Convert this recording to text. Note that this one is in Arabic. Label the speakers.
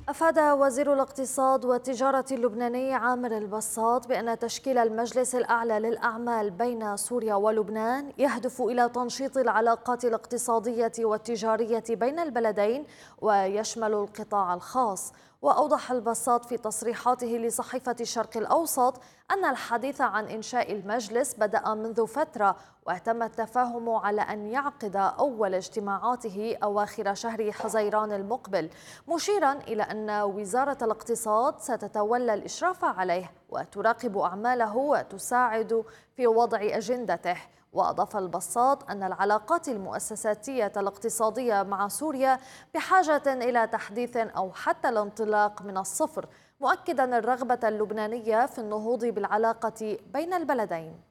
Speaker 1: أفاد وزير الاقتصاد والتجارة اللبناني عامر البساط بأن تشكيل المجلس الأعلى للأعمال بين سوريا ولبنان يهدف إلى تنشيط العلاقات الاقتصادية والتجارية بين البلدين ويشمل القطاع الخاص. وأوضح البساط في تصريحاته لصحيفة الشرق الأوسط أن الحديث عن إنشاء المجلس بدأ منذ فترة، واعتم التفاهم على أن يعقد أول اجتماعاته أواخر شهر حزيران المقبل، مشيرا إلى أن وزارة الاقتصاد ستتولى الإشراف عليه وتراقب أعماله وتساعد في وضع أجندته. وأضاف البساط أن العلاقات المؤسساتية الاقتصادية مع سوريا بحاجة إلى تحديث أو حتى الانطلاق من الصفر، مؤكدا الرغبة اللبنانية في النهوض بالعلاقة بين البلدين.